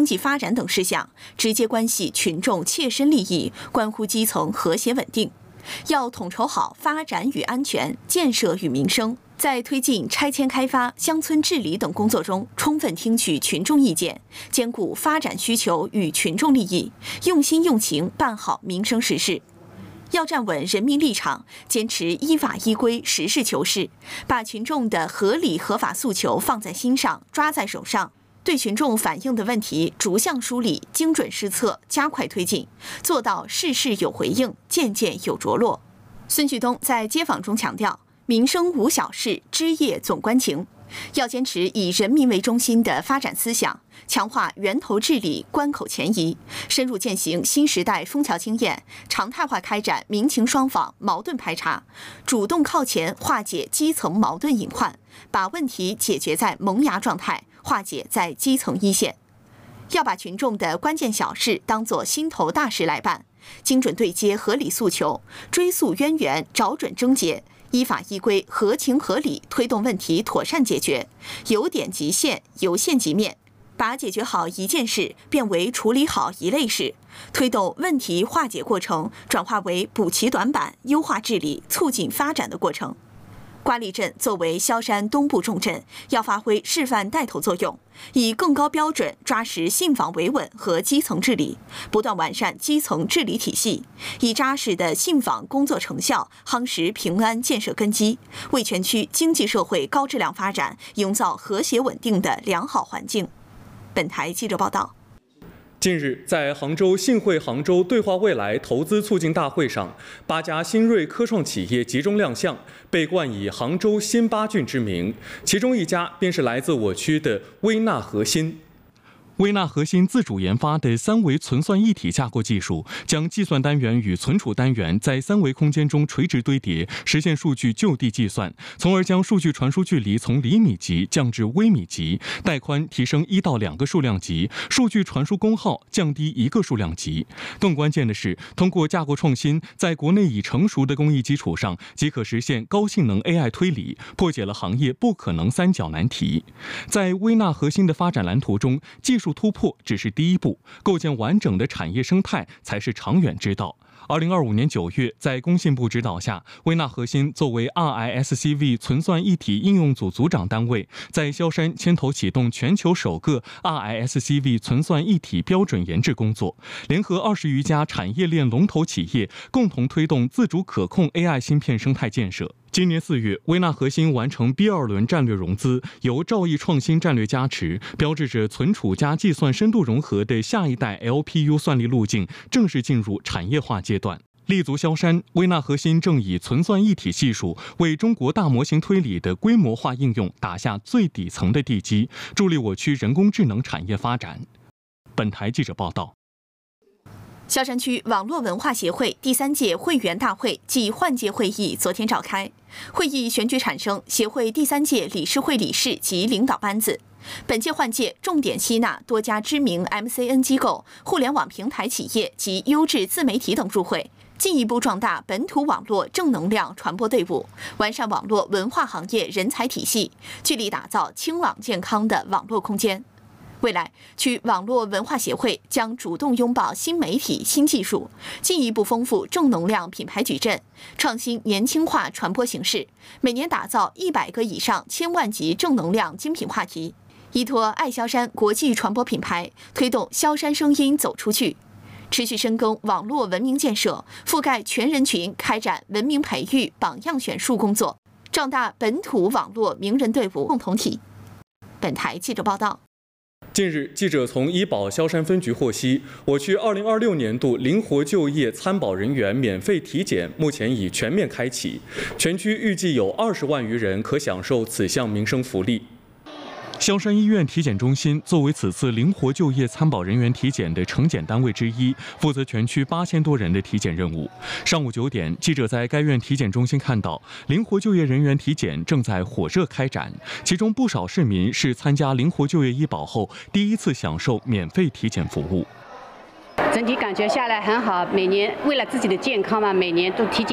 济发展等事项，直接关系群众切身利益，关乎基层和谐稳定。要统筹好发展与安全、建设与民生，在推进拆迁开发、乡村治理等工作中，充分听取群众意见，兼顾发展需求与群众利益，用心用情办好民生实事。要站稳人民立场，坚持依法依规、实事求是，把群众的合理合法诉求放在心上、抓在手上。对群众反映的问题逐项梳理、精准施策，加快推进，做到事事有回应、件件有着落。孙旭东在街访中强调，民生无小事，枝叶总关情。要坚持以人民为中心的发展思想，强化源头治理、关口前移，深入践行新时代枫桥经验，常态化开展民情双访、矛盾排查，主动靠前化解基层矛盾隐患，把问题解决在萌芽状态，化解在基层一线。要把群众的关键小事当作心头大事来办，精准对接合理诉求，追溯渊源，找准症结，依法依规、合情合理推动问题妥善解决，由点及线，由线及面，把解决好一件事变为处理好一类事，推动问题化解过程转化为补齐短板、优化治理、促进发展的过程。瓜沥镇作为萧山东部重镇，要发挥示范带头作用，以更高标准抓实信访维稳和基层治理，不断完善基层治理体系，以扎实的信访工作成效夯实平安建设根基，为全区经济社会高质量发展营造和谐稳定的良好环境。本台记者报道。 近日，在杭州信汇杭州对话未来投资促进大会上，8家新锐科创企业集中亮相，被冠以杭州新8郡之名。其中一家便是来自我区的微纳核心。微纳核心自主研发的3维存算一体架构技术，将计算单元与存储单元在3维空间中垂直堆叠，实现数据就地计算，从而将数据传输距离从厘米级降至微米级，带宽提升1到2个数量级，数据传输功耗降低1个数量级。更关键的是，通过架构创新，在国内已成熟的工艺基础上，即可实现高性能 AI 推理，破解了行业不可能3角难题。在微纳核心的发展蓝图中，技术突破只是第一步，构建完整的产业生态才是长远之道。2025年9月，在工信部指导下，微纳核心作为 RISC-V 存算一体应用组组长单位，在萧山牵头启动全球首个 RISC-V 存算一体标准研制工作，联合20余家产业链龙头企业，共同推动自主可控 AI 芯片生态建设。今年4月，微纳核心完成 B2轮战略融资，由兆易创新战略加持，标志着存储加计算深度融合的下一代 LPU 算力路径正式进入产业化阶段。立足萧山，微纳核心正以存算一体技术为中国大模型推理的规模化应用打下最底层的地基，助力我区人工智能产业发展。本台记者报道。 萧山区网络文化协会第3届会员大会暨换届会议昨天召开，会议选举产生协会第3届理事会理事及领导班子。本届换届重点吸纳多家知名 MCN 机构、互联网平台企业及优质自媒体等入会，进一步壮大本土网络正能量传播队伍，完善网络文化行业人才体系，聚力打造清朗健康的网络空间。未来，区网络文化协会将主动拥抱新媒体、新技术，进一步丰富正能量品牌矩阵，创新年轻化传播形式，每年打造100个以上千万级正能量精品话题，依托爱萧山国际传播品牌，推动萧山声音走出去，持续深耕网络文明建设，覆盖全人群，开展文明培育、榜样选树工作，壮大本土网络名人队伍共同体。本台记者报道。 近日，记者从医保萧山分局获悉，我区2026年度灵活就业参保人员免费体检目前已全面开启，全区预计有20万余人可享受此项民生福利。萧山医院体检中心作为此次灵活就业参保人员体检的承检单位之一，负责全区8000多人的体检任务。上午9点，记者在该院体检中心看到，灵活就业人员体检正在火热开展，其中不少市民是参加灵活就业医保后第一次享受免费体检服务。 整体感觉下来很好，每年为了自己的健康嘛，每年都体检。